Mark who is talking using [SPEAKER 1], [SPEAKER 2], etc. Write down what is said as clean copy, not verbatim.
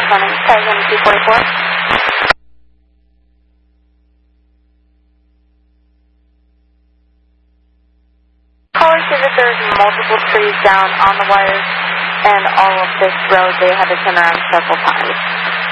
[SPEAKER 1] running 7244. Caller said that there's multiple trees down on the wires and all of this road. They had to turn around several times.